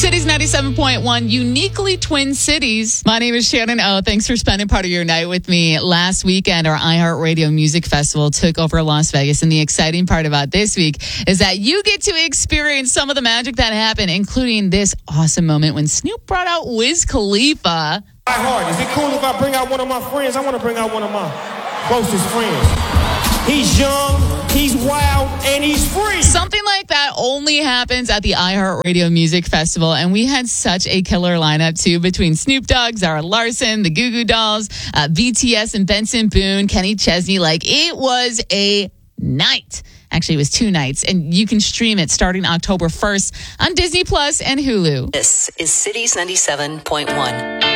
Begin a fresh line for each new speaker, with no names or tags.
Cities 97.1, uniquely Twin Cities. My name is Shannon O. Thanks for spending part of your night with me. Last weekend, our iHeartRadio Music Festival took over Las Vegas. And the exciting part about this week is that you get to experience some of the magic that happened, including this awesome moment when Snoop brought out Wiz Khalifa.
iHeart, is it cool if I bring out one of my friends? I want to bring out one of my closest friends. He's young, he's wild, and he's free.
Something like that only happens at the iHeartRadio Music Festival, and we had such a killer lineup, too, between Snoop Dogg, Zara Larsson, the Goo Goo Dolls, BTS, and Benson Boone, Kenny Chesney. It was a night. Actually, it was 2 nights, and you can stream it starting October 1st on Disney Plus and Hulu.
This is Cities 97.1.